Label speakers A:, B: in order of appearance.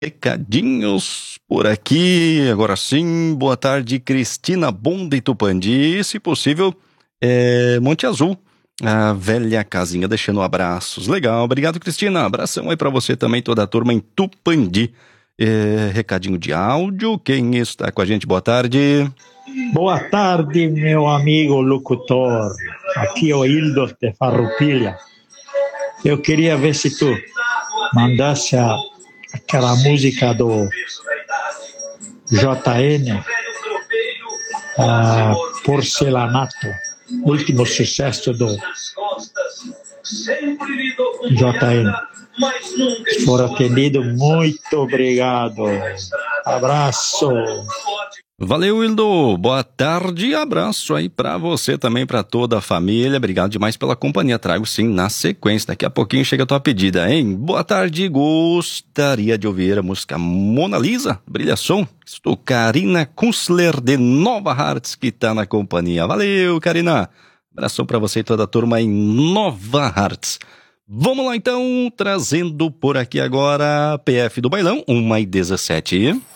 A: Recadinhos por aqui, agora sim, boa tarde, Cristina Bonda e Tupandi, se possível, Monte Azul, a velha casinha, deixando abraços, legal, obrigado Cristina, abração aí pra você também, toda a turma em Tupandi. Recadinho de áudio, quem está com a gente, boa tarde.
B: Boa tarde, meu amigo locutor, aqui é o Hildo de Farroupilha. Eu queria ver se tu mandasse aquela música do JN, Porcelanato, último sucesso do JN. Se for atendido, muito obrigado. Abraço.
A: Valeu, Hildo. Boa tarde, abraço aí pra você também, pra toda a família. Obrigado demais pela companhia. Trago sim na sequência. Daqui a pouquinho chega a tua pedida, hein? Boa tarde, gostaria de ouvir a música Mona Lisa, Brilha Som. Estou Karina Kunstler de Nova Hartz, que tá na companhia. Valeu, Karina. Abração pra você e toda a turma em Nova Hartz. Vamos lá então, trazendo por aqui agora PF do Bailão, 1h17.